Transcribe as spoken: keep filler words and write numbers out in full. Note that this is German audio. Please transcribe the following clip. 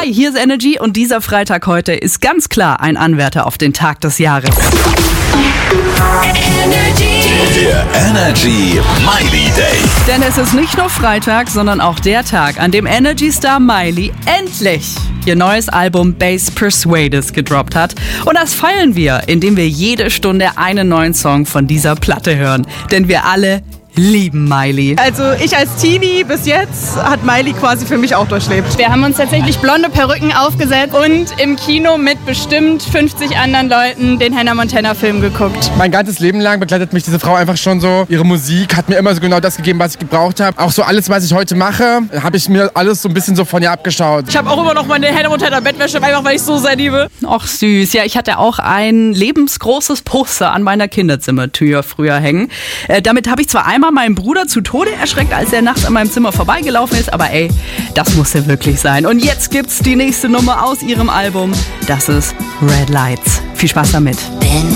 Hi, hier ist Energy und dieser Freitag heute ist ganz klar ein Anwärter auf den Tag des Jahres. Der Energy Miley Day. Denn es ist nicht nur Freitag, sondern auch der Tag, an dem Energy-Star Miley endlich ihr neues Album Bass Persuaders gedroppt hat. Und das feiern wir, indem wir jede Stunde einen neuen Song von dieser Platte hören. Denn wir alle lieben Miley. Also ich als Teenie bis jetzt hat Miley quasi für mich auch durchlebt. Wir haben uns tatsächlich blonde Perücken aufgesetzt und im Kino mit bestimmt fünfzig anderen Leuten den Hannah Montana Film geguckt. Mein ganzes Leben lang begleitet mich diese Frau einfach schon so. Ihre Musik hat mir immer so genau das gegeben, was ich gebraucht habe. Auch so alles, was ich heute mache, habe ich mir alles so ein bisschen so von ihr abgeschaut. Ich habe auch immer noch meine Hannah Montana Bettwäsche, einfach weil ich so sehr liebe. Ach süß. Ja, ich hatte auch ein lebensgroßes Poster an meiner Kinderzimmertür früher hängen. Äh, damit habe ich zwar einmal meinen Bruder zu Tode erschreckt, als er nachts an meinem Zimmer vorbeigelaufen ist, aber ey, das musste wirklich sein. Und jetzt gibt's die nächste Nummer aus ihrem Album. Das ist Red Lights. Viel Spaß damit.